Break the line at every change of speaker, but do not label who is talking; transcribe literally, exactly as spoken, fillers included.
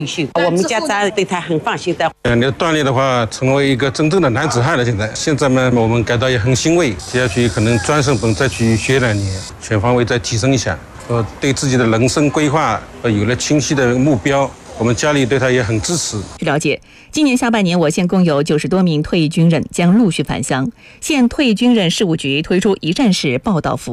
我们家长对他很放心的。
呃，你的锻炼的话，成为一个真正的男子汉了。现在，现在呢，我们感到也很欣慰。接下去可能专升本再去学两年，全方位再提升一下。呃，对自己的人生规划呃有了清晰的目标。我们家里对他也很支持。
据了解，今年下半年，我县共有九十多名退役军人将陆续返乡。县退役军人事务局推出一站式报到服务。